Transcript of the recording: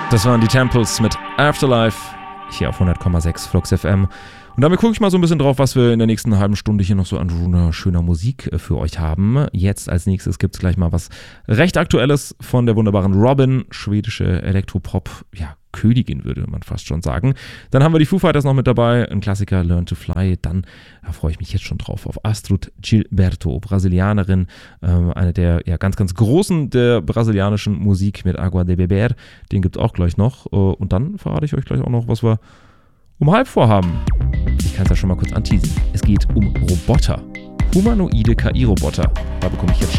Das waren die Temples mit Afterlife, hier auf 100,6 Flux FM. Und damit gucke ich mal so ein bisschen drauf, was wir in der nächsten halben Stunde hier noch so an wunderschöner Musik für euch haben. Jetzt als nächstes gibt es gleich mal was recht Aktuelles von der wunderbaren Robyn, schwedische Elektropop, ja, Königin würde man fast schon sagen. Dann haben wir die Foo Fighters noch mit dabei, ein Klassiker, Learn to Fly. Dann, da freue ich mich jetzt schon drauf, auf Astrud Gilberto, Brasilianerin, eine der ja, ganz, ganz großen der brasilianischen Musik mit Água de Beber. Den gibt es auch gleich noch. Und dann verrate ich euch gleich auch noch, was wir um halb vorhaben. Ich kann es ja schon mal kurz anteasen. Es geht um Roboter. Humanoide KI-Roboter. Da bekomme ich jetzt